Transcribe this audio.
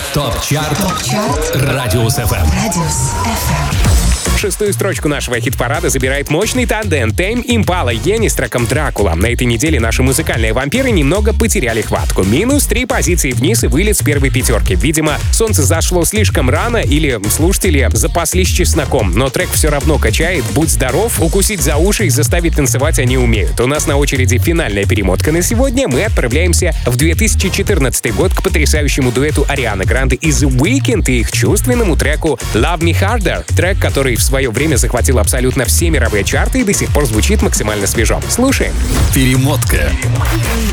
ТОП-чарт Радиус ФМ. Шестую строчку нашего хит-парада забирает мощный тандем Тейм Импала Йенни с треком «Дракула». На этой неделе наши музыкальные вампиры немного потеряли хватку. Минус 3 позиции вниз и вылет с первой пятерки. Видимо, солнце зашло слишком рано или слушатели запаслись чесноком. Но трек все равно качает. Будь здоров, укусить за уши и заставить танцевать они умеют. У нас на очереди финальная перемотка на сегодня. Мы отправляемся в 2014 год к потрясающему дуэту Арианы Гранде и The Weeknd и их чувственному треку «Love Me Harder». Трек, который в свое время захватил абсолютно все мировые чарты и до сих пор звучит максимально свежо. Слушаем. Перемотка.